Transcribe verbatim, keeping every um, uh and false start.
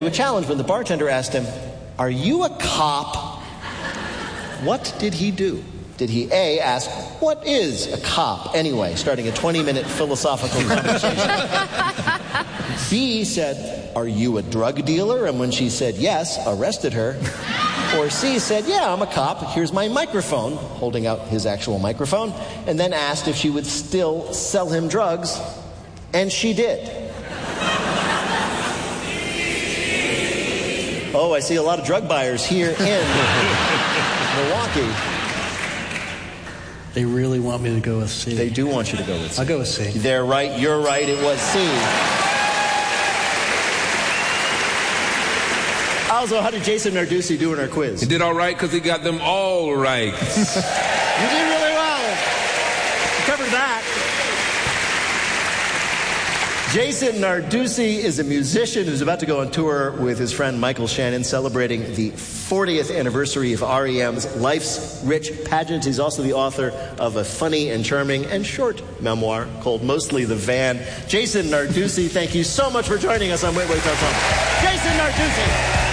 A challenge when the bartender asked him, "Are you a cop?" What did he do? Did he A, ask, "What is a cop anyway?" starting a twenty-minute philosophical conversation. B said, "Are you a drug dealer?" and when she said yes, arrested her. Or C said, "Yeah, I'm a cop. Here's my microphone," holding out his actual microphone, and then asked if she would still sell him drugs, and she did. Oh, I see a lot of drug buyers here in Milwaukee. They really want me to go with C. They do want you to go with C. I'll go with C. They're right. You're right. It was C. Also, how did Jason Narducy do in our quiz? He did all right because he got them all right. You did really well. You covered that. Jason Narducy is a musician who's about to go on tour with his friend Michael Shannon, celebrating the fortieth anniversary of R E M's Life's Rich Pageant. He's also the author of a funny and charming and short memoir called Mostly the Van. Jason Narducy, thank you so much for joining us on Wait, Wait, Don't Tell Me. Jason Narducy.